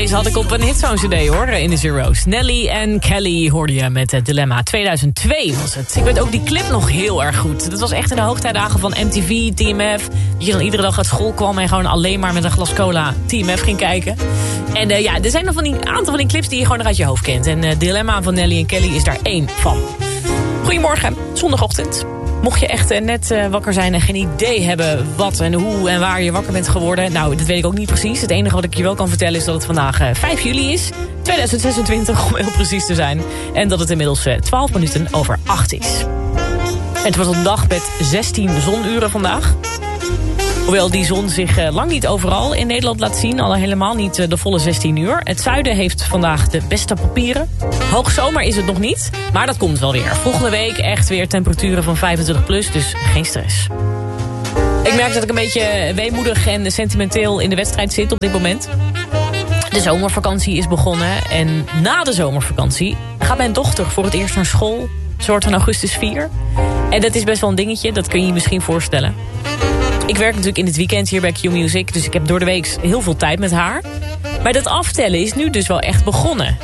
Deze had ik op een hitzone CD hoor, in de Zero's. Nelly en Kelly hoorde je met het Dilemma. 2002 was het. Ik weet ook die clip nog heel erg goed. Dat was echt in de hoogtijdagen van MTV, TMF. Dat je dan iedere dag uit school kwam en gewoon alleen maar met een glas cola TMF ging kijken. En ja, er zijn nog een aantal van die clips die je gewoon nog uit je hoofd kent. En Dilemma van Nelly en Kelly is daar één van. Goedemorgen, zondagochtend. Mocht je echt net wakker zijn en geen idee hebben wat en hoe en waar je wakker bent geworden. Nou, dat weet ik ook niet precies. Het enige wat ik je wel kan vertellen is dat het vandaag 5 juli is. 2026 om heel precies te zijn. En dat het inmiddels 12 minuten over 8 is. En het was een dag met 16 zonuren vandaag. Hoewel die zon zich lang niet overal in Nederland laat zien. Al helemaal niet de volle 16 uur. Het zuiden heeft vandaag de beste papieren. Hoogzomer is het nog niet. Maar dat komt wel weer. Volgende week echt weer temperaturen van 25 plus. Dus geen stress. Ik merk dat ik een beetje weemoedig en sentimenteel in de wedstrijd zit op dit moment. De zomervakantie is begonnen. En na de zomervakantie gaat mijn dochter voor het eerst naar school. Ze wordt van augustus 4. En dat is best wel een dingetje. Dat kun je je misschien voorstellen. Ik werk natuurlijk in het weekend hier bij Q-Music. Dus ik heb door de week heel veel tijd met haar. Maar dat aftellen is nu dus wel echt begonnen.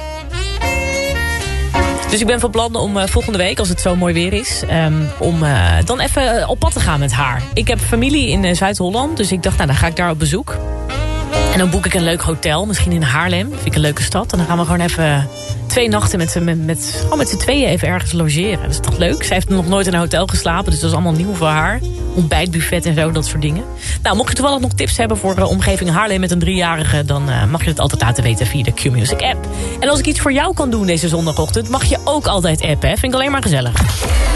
Dus ik ben van plan om volgende week, als het zo mooi weer is... om dan even op pad te gaan met haar. Ik heb familie in Zuid-Holland. Dus ik dacht, nou, dan ga ik daar op bezoek. En dan boek ik een leuk hotel. Misschien in Haarlem. Vind ik een leuke stad. En dan gaan we gewoon even 2 nachten met z'n tweeën even ergens logeren. Dat is toch leuk? Zij heeft nog nooit in een hotel geslapen. Dus dat is allemaal nieuw voor haar. Ontbijtbuffet en zo, dat soort dingen. Nou, mocht je toevallig nog tips hebben voor omgeving Haarlem met een 3-jarige... dan mag je het altijd laten weten via de Q-Music app. En als ik iets voor jou kan doen deze zondagochtend... mag je ook altijd appen, hè? Vind ik alleen maar gezellig.